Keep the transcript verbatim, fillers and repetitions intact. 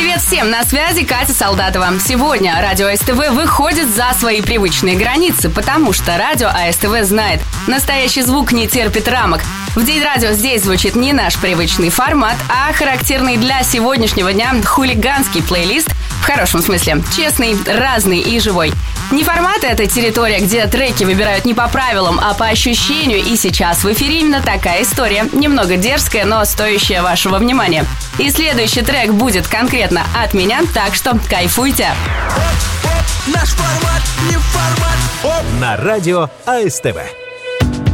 Привет всем, на связи Катя Солдатова. Сегодня радио СТВ выходит за свои привычные границы, потому что радио АСТВ знает, настоящий звук не терпит рамок. В День радио здесь звучит не наш привычный формат, а характерный для сегодняшнего дня хулиганский плейлист, в хорошем смысле, честный, разный и живой. Не формат — это территория, где треки выбирают не по правилам, а по ощущению, и сейчас в эфире именно такая история, немного дерзкая, но стоящая вашего внимания. И следующий трек будет конкретно от меня, так что кайфуйте! Оп, оп, наш формат не формат. Оп. На радио АСТВ.